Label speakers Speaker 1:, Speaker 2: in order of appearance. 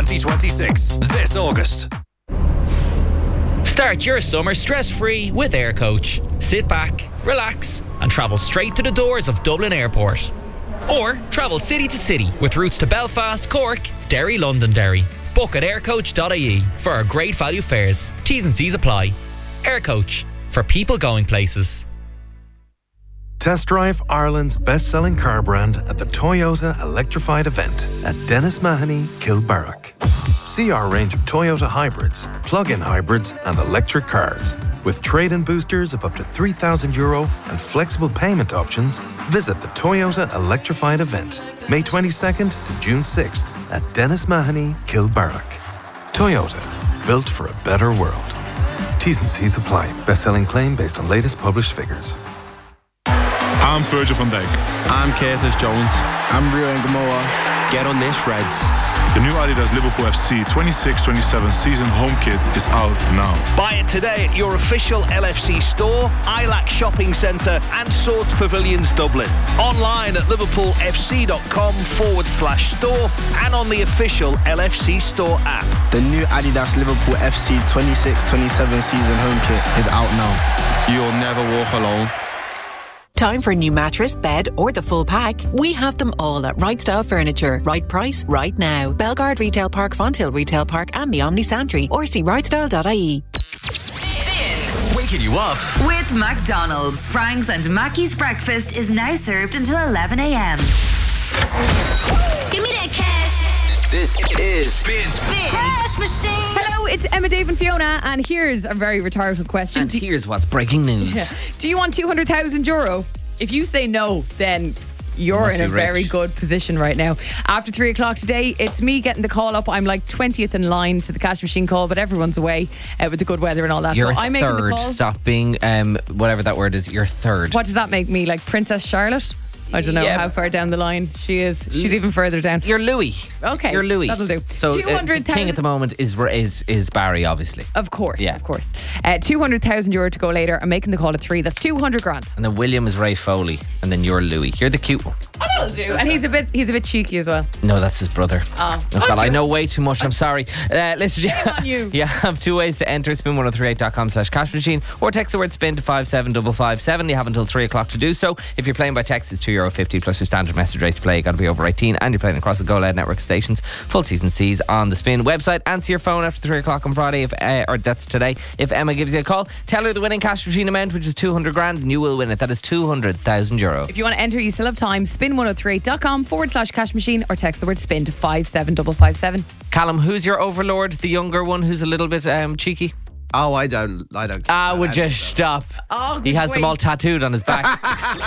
Speaker 1: 2026 this August.
Speaker 2: Start your summer stress-free with Air Coach. Sit back, relax, and travel straight to the doors of Dublin Airport. Or travel city to city with routes to Belfast, Cork, Derry, Londonderry. Book at aircoach.ie for our great value fares. T's and C's apply. Air Coach, for people going places.
Speaker 3: Test drive Ireland's best-selling car brand at the Toyota Electrified event at Dennis Mahoney, Kilbarrack. See our range of Toyota hybrids, plug-in hybrids and electric cars. With trade-in boosters of up to €3,000 and flexible payment options, visit the Toyota Electrified event, May 22nd to June 6th at Dennis Mahoney, Kilbarrack. Toyota, built for a better world. T's and C's apply. Best-selling claim based on latest published figures.
Speaker 4: I'm Virgil van Dijk.
Speaker 5: I'm Curtis Jones. I'm Rio Ngamoa. Get on this, Reds.
Speaker 4: The new Adidas Liverpool FC 26-27 season home kit is out now.
Speaker 6: Buy it today at your official LFC store, ILAC Shopping Centre and Swords Pavilions Dublin. Online at liverpoolfc.com/store and on the official LFC store app.
Speaker 5: The new Adidas Liverpool FC 26-27 season home kit is out now. You'll never walk alone.
Speaker 7: Time for a new mattress, bed or the full pack? We have them all at Right Style Furniture. Right price, right now. Belgard Retail Park, Fonthill Retail Park and the Omni Santry, or see rightstyle.ie.
Speaker 1: Waking you up
Speaker 8: with McDonald's. Frank's and Mackey's breakfast is now served until 11 a.m.
Speaker 9: Give me that cash.
Speaker 1: This is Spin
Speaker 9: Cash Machine.
Speaker 10: Hello, it's Emma, Dave and Fiona, and here's a very rhetorical question.
Speaker 2: And here's what's breaking news.
Speaker 10: Yeah. Do you want €200,000? If you say no, then you're in a very good position right now. After 3 o'clock today, it's me getting the call up. I'm like 20th in line to the cash machine call, but everyone's away with the good weather and all that.
Speaker 2: You're
Speaker 10: so I'm making the
Speaker 2: third.
Speaker 10: call.
Speaker 2: Stop being whatever that word is. You're third.
Speaker 10: What does that make me? Like Princess Charlotte? I don't know how far down the line she is. She's even further down.
Speaker 2: You're Louis.
Speaker 10: Okay,
Speaker 2: you're Louis.
Speaker 10: That'll do.
Speaker 2: So
Speaker 10: 200,000
Speaker 2: king at the moment is Barry, obviously.
Speaker 10: Of course,
Speaker 2: yeah.
Speaker 10: of course. €200,000 to go later. I'm making the call at 3. That's 200 grand.
Speaker 2: And then William is Ray Foley, and then you're Louis. You're the cute one.
Speaker 10: Oh, that'll do. And he's a bit cheeky as well.
Speaker 2: No, that's his brother.
Speaker 10: Oh
Speaker 2: God, I know way too much. I'm sorry. Listen,
Speaker 10: shame on you.
Speaker 2: You have two ways to enter: spin1038.com/cash machine, or text the word spin to 57557. You have until 3 o'clock to do so. If you're playing by text, it's €2.50 plus your standard message rate to play. You got to be over 18, and you're playing across the Go Loud network stations. Full T's and C's on the Spin website. Answer your phone after 3 o'clock on Friday, or that's today. If Emma gives you a call, tell her the winning cash machine amount, which is 200 grand, and you will win it. That is €200,000.
Speaker 10: If you want to enter, you still have time. Spin1038.com/cash machine, or text the word spin to 57557.
Speaker 2: Callum, who's your overlord? The younger one who's a little bit cheeky?
Speaker 5: Oh, I don't.
Speaker 2: Would you stop?
Speaker 10: Oh,
Speaker 2: he has them all tattooed on his back.